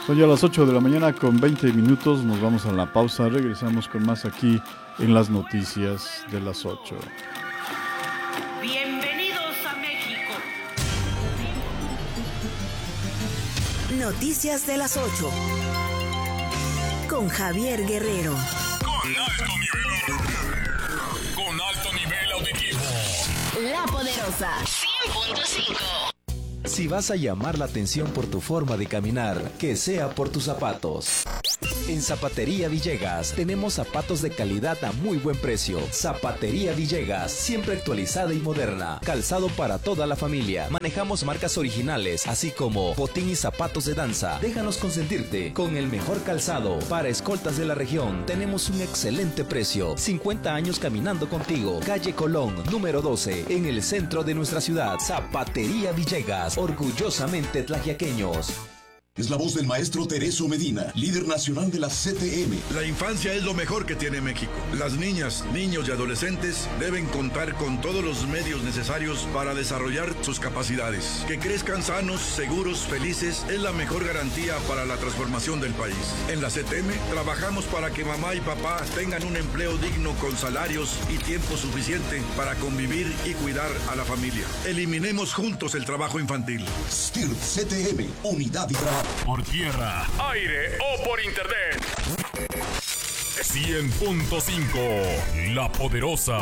Son ya las 8 de la mañana con 20 minutos. Nos vamos a la pausa. Regresamos con más aquí en las noticias de las 8. Bienvenidos a México. Noticias de las 8. Con Javier Guerrero. Con alto nivel auditivo. La Poderosa. 100.5. Si vas a llamar la atención por tu forma de caminar, que sea por tus zapatos. En Zapatería Villegas tenemos zapatos de calidad a muy buen precio. Zapatería Villegas, siempre actualizada y moderna. Calzado para toda la familia. Manejamos marcas originales, así como botín y zapatos de danza. Déjanos consentirte con el mejor calzado. Para escoltas de la región, tenemos un excelente precio. 50 años caminando contigo. Calle Colón, número 12, en el centro de nuestra ciudad. Zapatería Villegas, orgullosamente tlaxiaqueños. Es la voz del maestro Tereso Medina, líder nacional de la CTM. La infancia es lo mejor que tiene México. Las niñas, niños y adolescentes deben contar con todos los medios necesarios para desarrollar sus capacidades. Que crezcan sanos, seguros, felices es la mejor garantía para la transformación del país. En la CTM trabajamos para que mamá y papá tengan un empleo digno con salarios y tiempo suficiente para convivir y cuidar a la familia. Eliminemos juntos el trabajo infantil. STIRT CTM, unidad y trabajo. Por tierra, aire o por internet. 100.5. La Poderosa.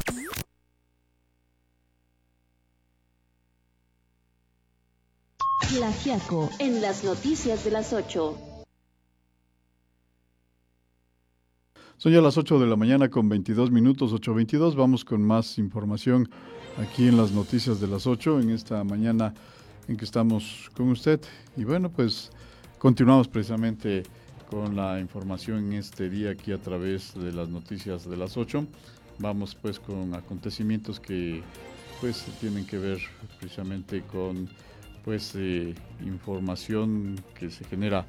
Tlaxiaco en las noticias de las 8. Son ya las 8 de la mañana con 22 minutos, 8:22. Vamos con más información aquí en las noticias de las 8, en esta mañana en que estamos con usted. Y bueno, pues continuamos precisamente con la información en este día aquí a través de las noticias de las 8. Vamos pues con acontecimientos que pues tienen que ver precisamente con pues información que se genera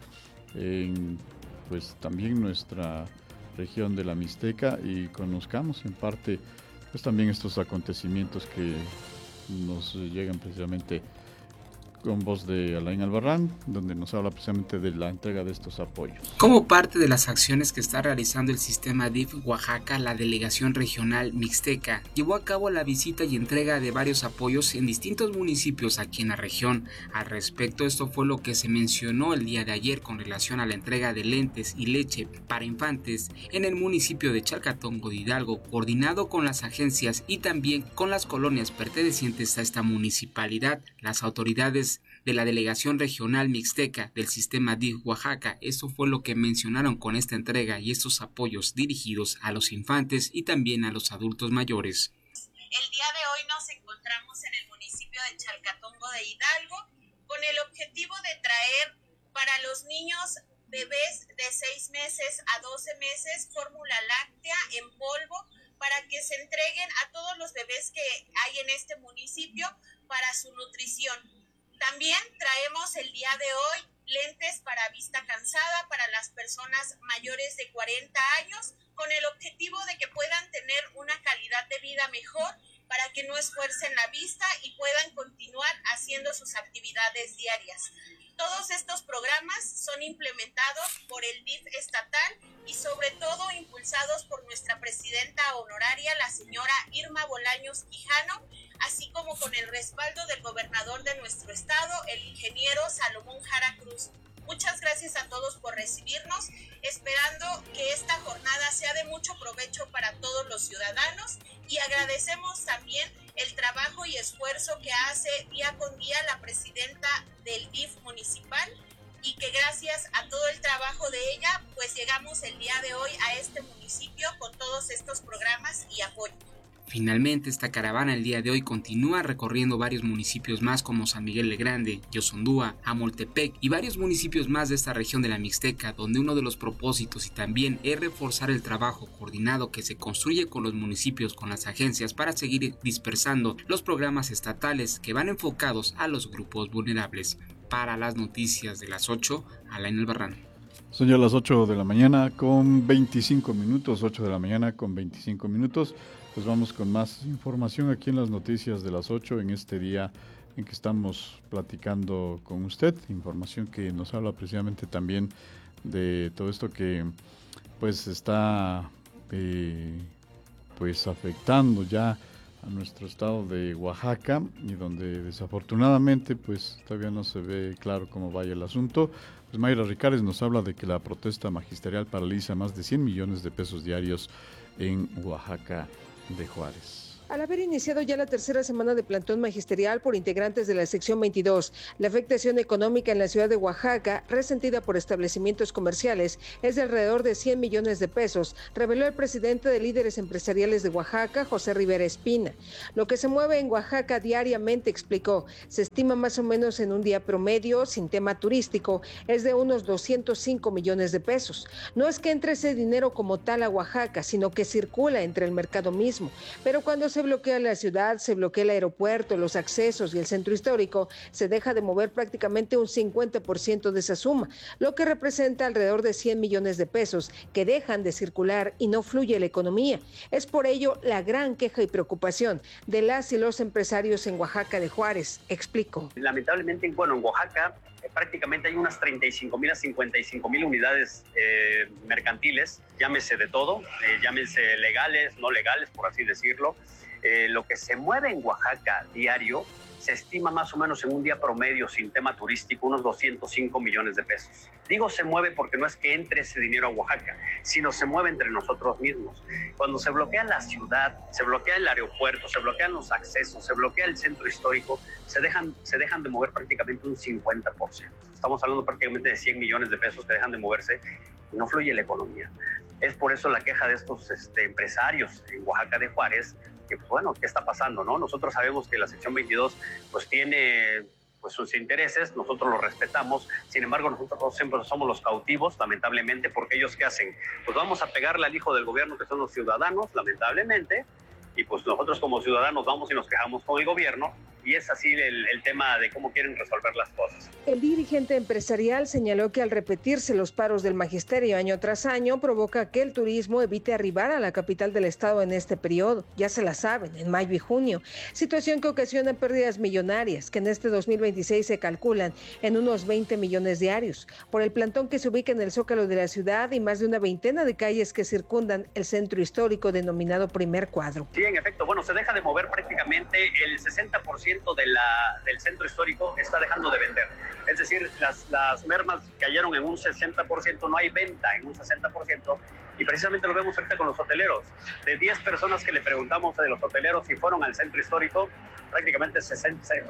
en pues también nuestra región de la Mixteca, y conozcamos en parte pues también estos acontecimientos que nos llegan precisamente con voz de Alain Albarrán, donde nos habla precisamente de la entrega de estos apoyos. Como parte de las acciones que está realizando el sistema DIF Oaxaca, la Delegación Regional Mixteca llevó a cabo la visita y entrega de varios apoyos en distintos municipios aquí en la región. Al respecto, esto fue lo que se mencionó el día de ayer con relación a la entrega de lentes y leche para infantes en el municipio de Chalcatongo de Hidalgo, coordinado con las agencias y también con las colonias pertenecientes a esta municipalidad. Las autoridades de la Delegación Regional Mixteca del Sistema DIF Oaxaca, esto fue lo que mencionaron con esta entrega y estos apoyos dirigidos a los infantes y también a los adultos mayores. El día de hoy nos encontramos en el municipio de Chalcatongo de Hidalgo con el objetivo de traer para los niños bebés de 6 meses a 12 meses fórmula láctea en polvo para que se entreguen a todos los bebés que hay en este municipio para su nutrición. También traemos el día de hoy lentes para vista cansada para las personas mayores de 40 años con el objetivo de que puedan tener una calidad de vida mejor para que no esfuercen la vista y puedan continuar haciendo sus actividades diarias. Todos estos programas son implementados por el DIF estatal y sobre todo impulsados por nuestra presidenta honoraria, la señora Irma Bolaños Quijano, así como con el respaldo del gobernador de nuestro estado, el ingeniero Salomón Jara Cruz. Muchas gracias a todos por recibirnos, esperando que esta jornada sea de mucho provecho para todos los ciudadanos, y agradecemos también el trabajo y esfuerzo que hace día con día la presidenta del DIF municipal, y que gracias a todo el trabajo de ella, pues llegamos el día de hoy a este municipio con todos estos programas y apoyo. Finalmente, esta caravana el día de hoy continúa recorriendo varios municipios más como San Miguel de Grande, Yosondúa, Amoltepec y varios municipios más de esta región de la Mixteca, donde uno de los propósitos y también es reforzar el trabajo coordinado que se construye con los municipios, con las agencias, para seguir dispersando los programas estatales que van enfocados a los grupos vulnerables. Para las noticias de las 8, Alain Albarrán. Son ya las 8 de la mañana con 25 minutos, 8 de la mañana con 25 minutos. Pues vamos con más información aquí en las noticias de las 8 en este día en que estamos platicando con usted, información que nos habla precisamente también de todo esto que pues está pues afectando ya a nuestro estado de Oaxaca, y donde desafortunadamente pues todavía no se ve claro cómo vaya el asunto. Pues Mayra Ricares nos habla de que la protesta magisterial paraliza más de 100 millones de pesos diarios en Oaxaca de Juárez. Al haber iniciado ya la tercera semana de plantón magisterial por integrantes de la sección 22, la afectación económica en la ciudad de Oaxaca, resentida por establecimientos comerciales, es de alrededor de 100 millones de pesos, reveló el presidente de Líderes Empresariales de Oaxaca, José Rivera Espina. Lo que se mueve en Oaxaca diariamente, explicó, se estima más o menos en un día promedio, sin tema turístico, es de unos 205 millones de pesos. No es que entre ese dinero como tal a Oaxaca, sino que circula entre el mercado mismo. Pero cuando se bloquea la ciudad, se bloquea el aeropuerto, los accesos y el centro histórico, se deja de mover prácticamente un 50% de esa suma, lo que representa alrededor de 100 millones de pesos que dejan de circular y no fluye la economía. Es por ello la gran queja y preocupación de las y los empresarios en Oaxaca de Juárez, explicó. Lamentablemente, en Oaxaca prácticamente hay unas 35,000 a 55,000 unidades mercantiles, llámese de todo, llámese legales, no legales, por así decirlo. Lo que se mueve en Oaxaca diario se estima más o menos en un día promedio sin tema turístico unos 205 millones de pesos. Digo se mueve porque no es que entre ese dinero a Oaxaca, sino se mueve entre nosotros mismos. Cuando se bloquea la ciudad, se bloquea el aeropuerto, se bloquean los accesos, se bloquea el centro histórico, se dejan de mover prácticamente un 50%. Estamos hablando prácticamente de 100 millones de pesos que dejan de moverse y no fluye la economía. Es por eso la queja de estos empresarios en Oaxaca de Juárez, que pues bueno, ¿qué está pasando, no? Nosotros sabemos que la sección 22 pues tiene pues sus intereses, nosotros los respetamos, sin embargo nosotros siempre somos los cautivos, lamentablemente, porque ellos ¿qué hacen? Pues vamos a pegarle al hijo del gobierno, que son los ciudadanos, lamentablemente, y pues nosotros como ciudadanos vamos y nos quejamos con el gobierno, y es así el tema de cómo quieren resolver las cosas. El dirigente empresarial señaló que al repetirse los paros del magisterio año tras año, provoca que el turismo evite arribar a la capital del estado en este periodo, ya se la saben, en mayo y junio, situación que ocasiona pérdidas millonarias, que en este 2026 se calculan en unos 20 millones diarios, por el plantón que se ubica en el Zócalo de la ciudad y más de una veintena de calles que circundan el centro histórico denominado Primer Cuadro. Sí, en efecto, bueno, se deja de mover prácticamente el 60% del centro histórico está dejando de vender. Es decir, las mermas cayeron en un 60%, no hay venta en un 60%, y precisamente lo vemos ahorita con los hoteleros. De 10 personas que le preguntamos de los hoteleros si fueron al centro histórico, prácticamente 6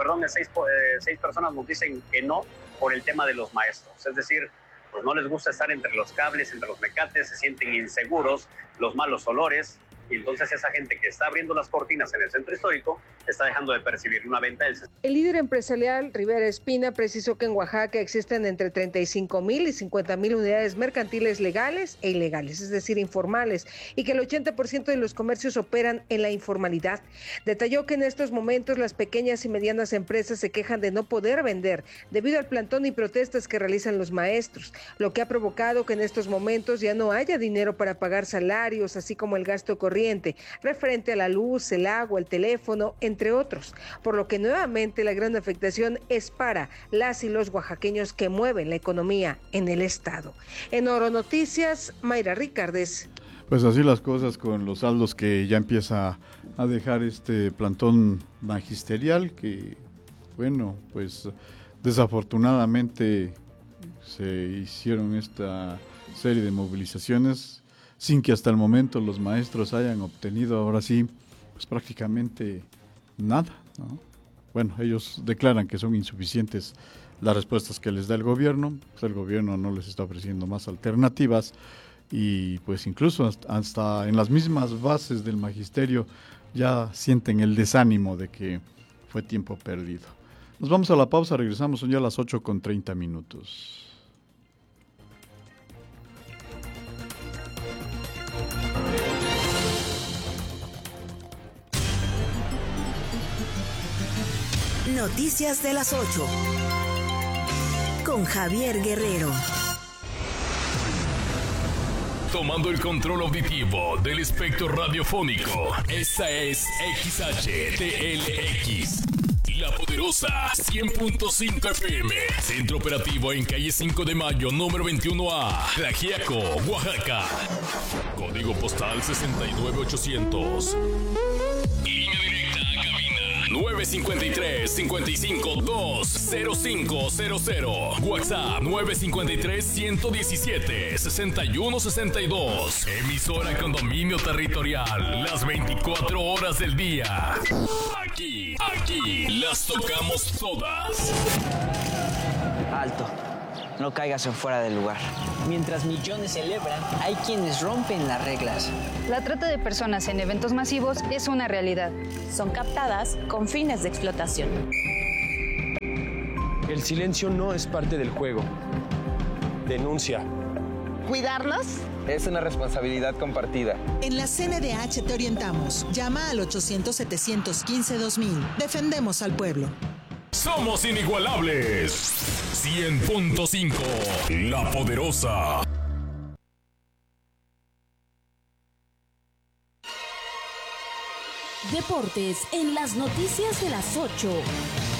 personas nos dicen que no por el tema de los maestros. Es decir, pues no les gusta estar entre los cables, entre los mecates, se sienten inseguros, los malos olores. Y entonces esa gente que está abriendo las cortinas en el centro histórico está dejando de percibir una venta del centro. El líder empresarial Rivera Espina precisó que en Oaxaca existen entre 35,000 y 50,000 unidades mercantiles legales e ilegales, es decir, informales, y que el 80% de los comercios operan en la informalidad. Detalló que en estos momentos las pequeñas y medianas empresas se quejan de no poder vender debido al plantón y protestas que realizan los maestros, lo que ha provocado que en estos momentos ya no haya dinero para pagar salarios, así como el gasto corriente referente a la luz, el agua, el teléfono, entre otros, por lo que nuevamente la gran afectación es para las y los oaxaqueños que mueven la economía en el estado. En Oro Noticias, Mayra Ricares. Pues así las cosas con los saldos que ya empieza a dejar este plantón magisterial, que bueno, pues desafortunadamente se hicieron esta serie de movilizaciones sin que hasta el momento los maestros hayan obtenido ahora sí pues prácticamente nada, ¿no? Bueno, ellos declaran que son insuficientes las respuestas que les da el gobierno, pues el gobierno no les está ofreciendo más alternativas y pues incluso hasta en las mismas bases del magisterio ya sienten el desánimo de que fue tiempo perdido. Nos vamos a la pausa, regresamos, son ya las 8:30. Noticias de las 8 con Javier Guerrero. Tomando el control auditivo del espectro radiofónico, esta es XHTLX, La Poderosa 100.5 FM. Centro operativo en calle 5 de Mayo, número 21A, Tlaxiaco, Oaxaca. Código postal 69800. Línea directa a cabina 953-55-20500. WhatsApp 953-117-6162. Emisora con dominio territorial las 24 horas del día. Aquí las tocamos todas. Alto. No caigas en fuera del lugar. Mientras millones celebran, hay quienes rompen las reglas. La trata de personas en eventos masivos es una realidad. Son captadas con fines de explotación. El silencio no es parte del juego. Denuncia. ¿Cuidarlos? Es una responsabilidad compartida. En la CNDH te orientamos. Llama al 800-715-2000. Defendemos al pueblo. Somos inigualables. 100.5 La Poderosa. Deportes en las noticias de las 8.